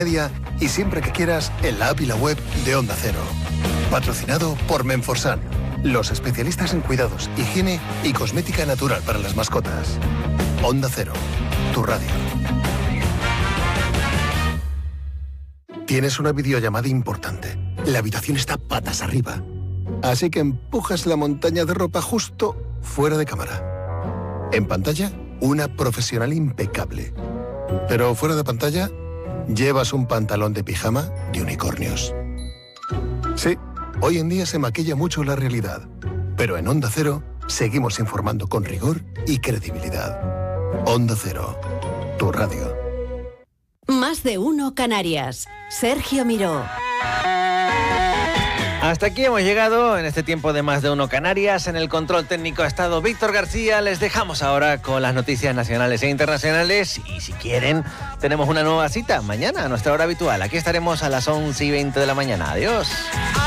y siempre que quieras en la app y la web de Onda Cero. Patrocinado por Menforsan, los especialistas en cuidados, higiene y cosmética natural para las mascotas. Onda Cero, tu radio. Tienes una videollamada importante. La habitación está patas arriba. Así que empujas la montaña de ropa justo fuera de cámara. En pantalla, una profesional impecable. Pero fuera de pantalla, llevas un pantalón de pijama de unicornios. Sí, hoy en día se maquilla mucho la realidad. Pero en Onda Cero seguimos informando con rigor y credibilidad. Onda Cero, tu radio. Más de uno Canarias. Sergio Miró. Hasta aquí hemos llegado en este tiempo de Más de uno Canarias. En el control técnico ha estado Víctor García. Les dejamos ahora con las noticias nacionales e internacionales. Y si quieren, tenemos una nueva cita mañana a nuestra hora habitual. Aquí estaremos a las 11:20 de la mañana. Adiós.